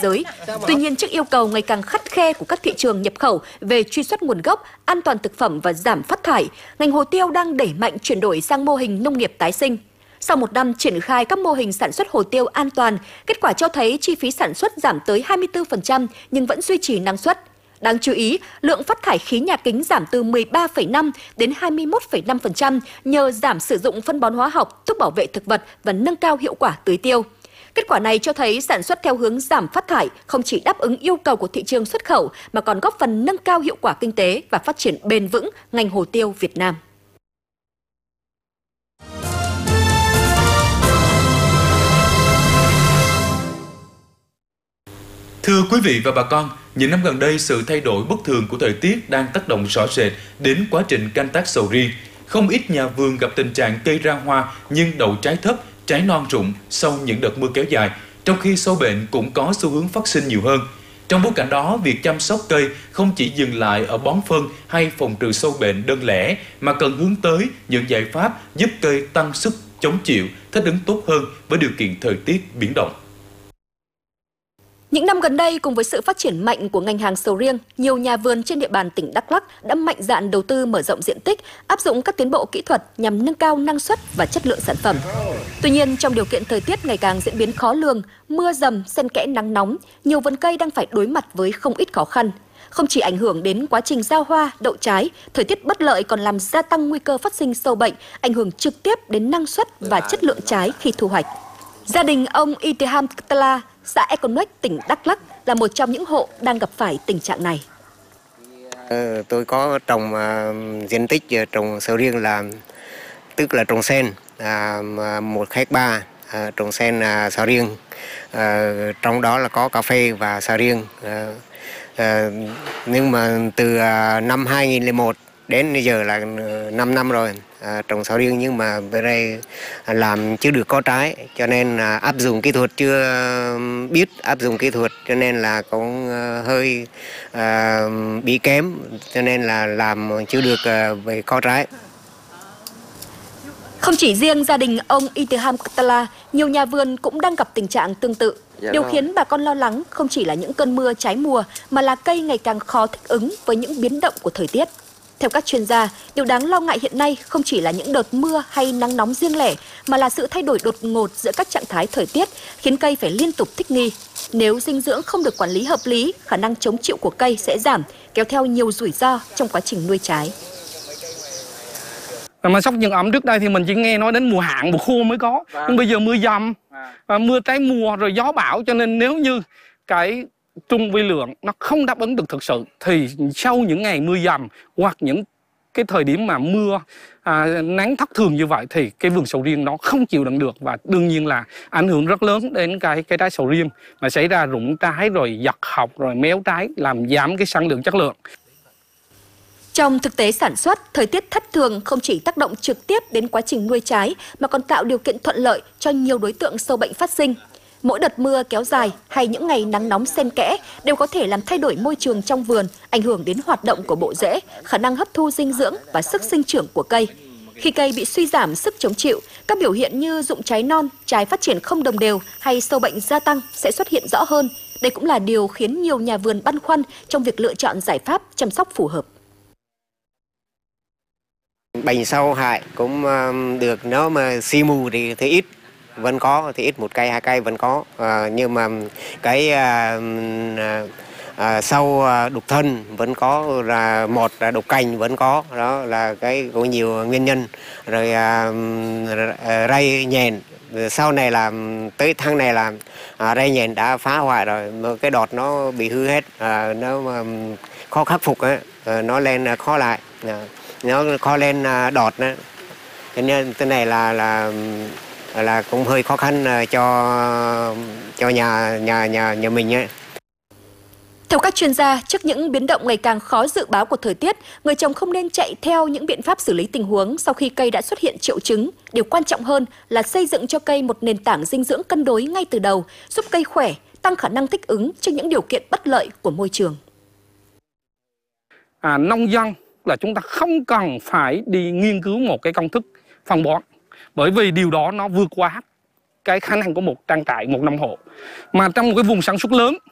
giới. Tuy nhiên, trước yêu cầu ngày càng khắt khe của các thị trường nhập khẩu về truy xuất nguồn gốc, an toàn thực phẩm và giảm phát thải, ngành hồ tiêu đang đẩy mạnh chuyển đổi sang mô hình nông nghiệp tái sinh. Sau một năm triển khai các mô hình sản xuất hồ tiêu an toàn, kết quả cho thấy chi phí sản xuất giảm tới 24% nhưng vẫn duy trì năng suất. Đáng chú ý, lượng phát thải khí nhà kính giảm từ 13,5 đến 21,5% nhờ giảm sử dụng phân bón hóa học, thuốc bảo vệ thực vật và nâng cao hiệu quả tưới tiêu. Kết quả này cho thấy sản xuất theo hướng giảm phát thải không chỉ đáp ứng yêu cầu của thị trường xuất khẩu mà còn góp phần nâng cao hiệu quả kinh tế và phát triển bền vững ngành hồ tiêu Việt Nam. Thưa quý vị và bà con, những năm gần đây, sự thay đổi bất thường của thời tiết đang tác động rõ rệt đến quá trình canh tác sầu riêng. Không ít nhà vườn gặp tình trạng cây ra hoa nhưng đậu trái thấp, trái non rụng sau những đợt mưa kéo dài, trong khi sâu bệnh cũng có xu hướng phát sinh nhiều hơn. Trong bối cảnh đó, việc chăm sóc cây không chỉ dừng lại ở bón phân hay phòng trừ sâu bệnh đơn lẻ, mà cần hướng tới những giải pháp giúp cây tăng sức chống chịu, thích ứng tốt hơn với điều kiện thời tiết biến động. Những năm gần đây, cùng với sự phát triển mạnh của ngành hàng sầu riêng, nhiều nhà vườn trên địa bàn tỉnh Đắk Lắk đã mạnh dạn đầu tư mở rộng diện tích, áp dụng các tiến bộ kỹ thuật nhằm nâng cao năng suất và chất lượng sản phẩm. Tuy nhiên, trong điều kiện thời tiết ngày càng diễn biến khó lường, mưa dầm, xen kẽ nắng nóng, nhiều vườn cây đang phải đối mặt với không ít khó khăn. Không chỉ ảnh hưởng đến quá trình giao hoa, đậu trái, thời tiết bất lợi còn làm gia tăng nguy cơ phát sinh sâu bệnh, ảnh hưởng trực tiếp đến năng suất và chất lượng trái khi thu hoạch. Gia đình ông Itiham Ktala, xã Econoc, tỉnh Đắk Lắk là một trong những hộ đang gặp phải tình trạng này. Tôi có trồng diện tích trồng sầu riêng tức là trồng sen 1 hectare, trồng sen sầu riêng, trong đó là có cà phê và sầu riêng. Nhưng mà từ năm 2001 đến bây giờ là 5 năm rồi trồng sầu riêng, nhưng mà về đây làm chưa được có trái, cho nên áp dụng kỹ thuật chưa biết áp dụng kỹ thuật, cho nên là cũng hơi bị kém, cho nên là làm chưa được về có trái. Không chỉ riêng gia đình ông Itiham Ktala, nhiều nhà vườn cũng đang gặp tình trạng tương tự. Điều khiến bà con lo lắng không chỉ là những cơn mưa trái mùa mà là cây ngày càng khó thích ứng với những biến động của thời tiết. Theo các chuyên gia, điều đáng lo ngại hiện nay không chỉ là những đợt mưa hay nắng nóng riêng lẻ, mà là sự thay đổi đột ngột giữa các trạng thái thời tiết, khiến cây phải liên tục thích nghi. Nếu dinh dưỡng không được quản lý hợp lý, khả năng chống chịu của cây sẽ giảm, kéo theo nhiều rủi ro trong quá trình nuôi trái. Mà sốc rừng ẩm trước đây thì mình chỉ nghe nói đến mùa hạn, mùa khô mới có. Nhưng bây giờ mưa dầm, mưa trái mùa rồi gió bão, cho nên nếu như cái trung vi lượng nó không đáp ứng được thực sự thì sau những ngày mưa dầm hoặc những cái thời điểm mà mưa nắng thất thường như vậy thì cái vườn sầu riêng nó không chịu đựng được, và đương nhiên là ảnh hưởng rất lớn đến cái trái sầu riêng, mà xảy ra rụng trái rồi giật hộc rồi méo trái, làm giảm cái sản lượng chất lượng. Trong thực tế sản xuất, thời tiết thất thường không chỉ tác động trực tiếp đến quá trình nuôi trái mà còn tạo điều kiện thuận lợi cho nhiều đối tượng sâu bệnh phát sinh. Mỗi đợt mưa kéo dài hay những ngày nắng nóng xen kẽ đều có thể làm thay đổi môi trường trong vườn, ảnh hưởng đến hoạt động của bộ rễ, khả năng hấp thu dinh dưỡng và sức sinh trưởng của cây. Khi cây bị suy giảm sức chống chịu, các biểu hiện như rụng trái non, trái phát triển không đồng đều hay sâu bệnh gia tăng sẽ xuất hiện rõ hơn. Đây cũng là điều khiến nhiều nhà vườn băn khoăn trong việc lựa chọn giải pháp chăm sóc phù hợp. Bệnh sâu hại cũng được, nếu mà xì mù thì ít, vẫn có, thì ít 1 cây 2 cây vẫn có, nhưng mà cái sâu đục thân vẫn có, là một là đục cành vẫn có, đó là cái có nhiều nguyên nhân. Rồi ray nhện, sau này làm tới tháng này là ray nhện đã phá hoại rồi, cái đọt nó bị hư hết, nó mà khó khắc phục ấy, nó lên khó lại, nó khó lên đọt nữa. Cho nên cái này là cũng hơi khó khăn cho nhà mình ấy. Theo các chuyên gia, trước những biến động ngày càng khó dự báo của thời tiết, người trồng không nên chạy theo những biện pháp xử lý tình huống sau khi cây đã xuất hiện triệu chứng. Điều quan trọng hơn là xây dựng cho cây một nền tảng dinh dưỡng cân đối ngay từ đầu, giúp cây khỏe, tăng khả năng thích ứng trước những điều kiện bất lợi của môi trường. Nông dân là chúng ta không cần phải đi nghiên cứu một cái công thức phân bón, bởi vì điều đó nó vượt quá cái khả năng của một trang trại, một nông hộ. Mà trong một cái vùng sản xuất lớn